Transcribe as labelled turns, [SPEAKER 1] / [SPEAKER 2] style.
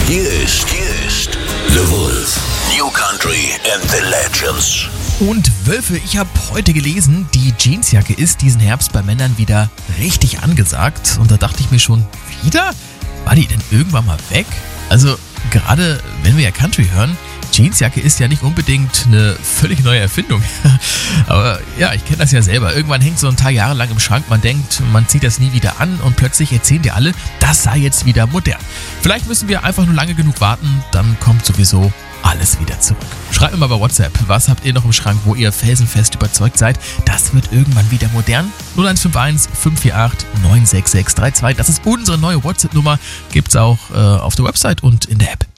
[SPEAKER 1] Hier ist The Wolf. New Country and the Legends.
[SPEAKER 2] Und Wölfe, ich habe heute gelesen, die Jeansjacke ist diesen Herbst bei Männern wieder richtig angesagt. Und da dachte ich mir schon, wieder? War die denn irgendwann mal weg? Also gerade wenn wir ja Country hören, Jeansjacke ist ja nicht unbedingt eine völlig neue Erfindung. Aber ja, ich kenne das ja selber. Irgendwann hängt so ein paar Jahre lang im Schrank, man denkt, man zieht das nie wieder an und plötzlich erzählen dir alle, das sei jetzt wieder modern. Vielleicht müssen wir einfach nur lange genug warten, dann kommt sowieso alles wieder zurück. Schreibt mir mal bei WhatsApp, was habt ihr noch im Schrank, wo ihr felsenfest überzeugt seid, das wird irgendwann wieder modern? 0151 548 96632, das ist unsere neue WhatsApp-Nummer, gibt's auch auf der Website und in der App.